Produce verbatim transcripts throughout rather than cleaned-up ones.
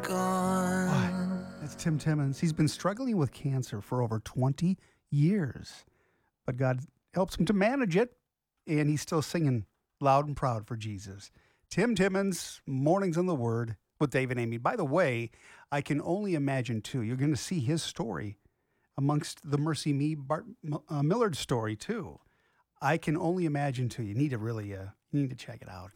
Gone. That's Tim Timmons. He's been struggling with cancer for over twenty years, but God helps him to manage it, and he's still singing loud and proud for Jesus. Tim Timmons, Mornings in the Word with Dave and Amy. By the way, I can only imagine, too, you're going to see his story amongst the Mercy Me Bart uh, Millard story, too. I can only imagine, too. You need to really, uh, you need to check it out.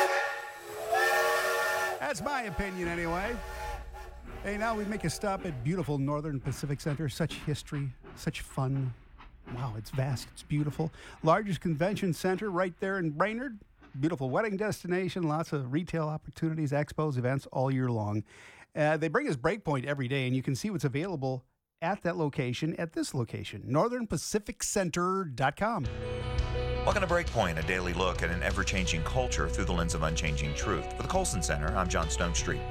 That's my opinion, anyway. Hey, now we make a stop at beautiful Northern Pacific Center. Such history, such fun. Wow, it's vast, it's beautiful. Largest convention center right there in Brainerd. Beautiful wedding destination, lots of retail opportunities, expos, events all year long. Uh, they bring us Breakpoint every day, and you can see what's available at that location, at this location, northern pacific center dot com. Welcome to Breakpoint, a daily look at an ever-changing culture through the lens of unchanging truth. For the Colson Center, I'm John Stonestreet.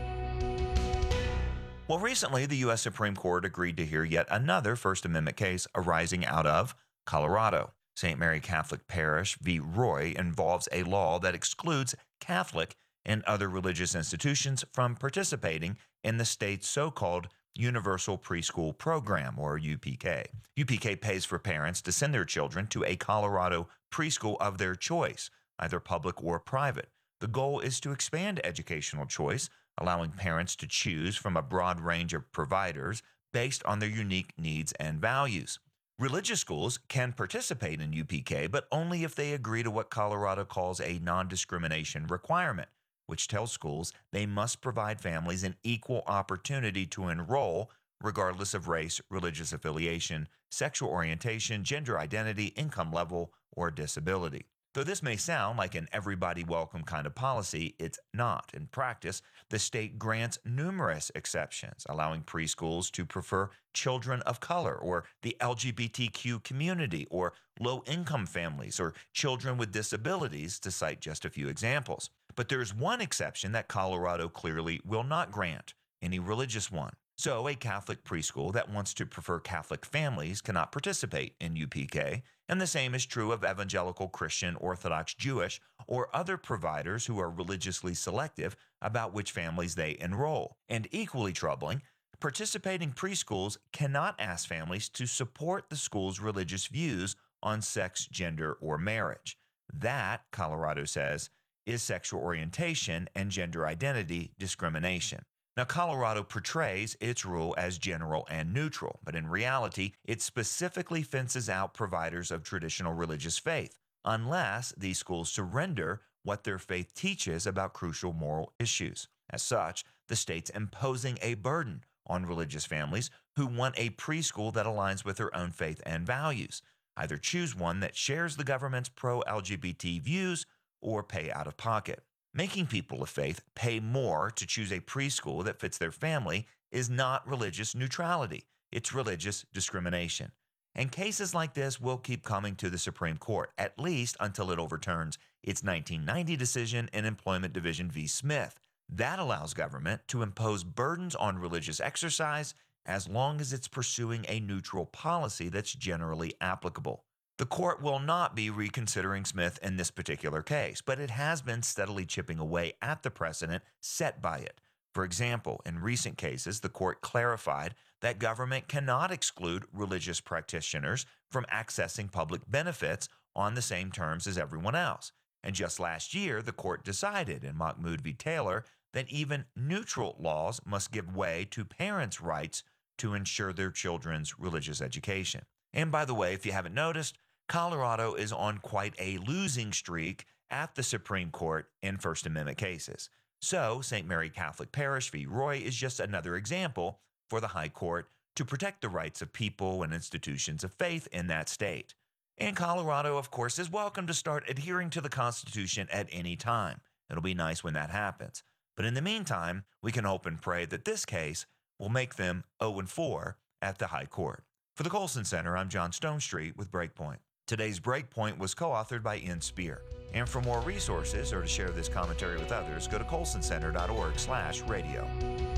Well, recently, the U S Supreme Court agreed to hear yet another First Amendment case arising out of Colorado. Saint Mary Catholic Parish v. Roy involves a law that excludes Catholic and other religious institutions from participating in the state's so-called Universal Preschool Program, or U P K. U P K pays for parents to send their children to a Colorado preschool of their choice, either public or private. The goal is to expand educational choice, allowing parents to choose from a broad range of providers based on their unique needs and values. Religious schools can participate in U P K, but only if they agree to what Colorado calls a non-discrimination requirement, which tells schools they must provide families an equal opportunity to enroll regardless of race, religious affiliation, sexual orientation, gender identity, income level, or disability. Though this may sound like an everybody welcome kind of policy, it's not. In practice, the state grants numerous exceptions, allowing preschools to prefer children of color or the L G B T Q community or low-income families or children with disabilities, to cite just a few examples. But there's one exception that Colorado clearly will not grant, any religious one. So a Catholic preschool that wants to prefer Catholic families cannot participate in U P K, and the same is true of evangelical Christian, Orthodox Jewish, or other providers who are religiously selective about which families they enroll. And equally troubling, participating preschools cannot ask families to support the school's religious views on sex, gender, or marriage. That, Colorado says, is sexual orientation and gender identity discrimination. Now, Colorado portrays its rule as general and neutral, but in reality, it specifically fences out providers of traditional religious faith, unless these schools surrender what their faith teaches about crucial moral issues. As such, the state's imposing a burden on religious families who want a preschool that aligns with their own faith and values. Either choose one that shares the government's pro-L G B T views or pay out of pocket. Making people of faith pay more to choose a preschool that fits their family is not religious neutrality. It's religious discrimination. And cases like this will keep coming to the Supreme Court, at least until it overturns its nineteen ninety decision in Employment Division v. Smith. That allows government to impose burdens on religious exercise as long as it's pursuing a neutral policy that's generally applicable. The court will not be reconsidering Smith in this particular case, but it has been steadily chipping away at the precedent set by it. For example, in recent cases, the court clarified that government cannot exclude religious practitioners from accessing public benefits on the same terms as everyone else. And just last year, the court decided in Mahmoud v. Taylor that even neutral laws must give way to parents' rights to ensure their children's religious education. And by the way, if you haven't noticed, Colorado is on quite a losing streak at the Supreme Court in First Amendment cases. So, Saint Mary Catholic Parish v. Roy is just another example for the High Court to protect the rights of people and institutions of faith in that state. And Colorado, of course, is welcome to start adhering to the Constitution at any time. It'll be nice when that happens. But in the meantime, we can hope and pray that this case will make them oh and four at the High Court. For the Colson Center, I'm John Stonestreet with Breakpoint. Today's Breakpoint was co-authored by Ian Spear. And for more resources or to share this commentary with others, go to colson center dot org slash radio.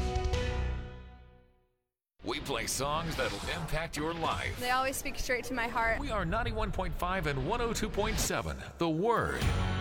We play songs that'll impact your life. They always speak straight to my heart. We are ninety-one point five and one oh two point seven, The Word.